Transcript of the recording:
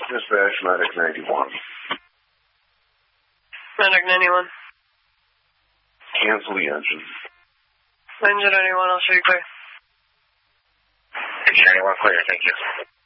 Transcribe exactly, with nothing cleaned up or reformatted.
Dispatch, Medic ninety-one. Medic ninety-one. Cancel the engine. Engine ninety-one, I'll show you clear. Engine ninety-one, clear, thank you.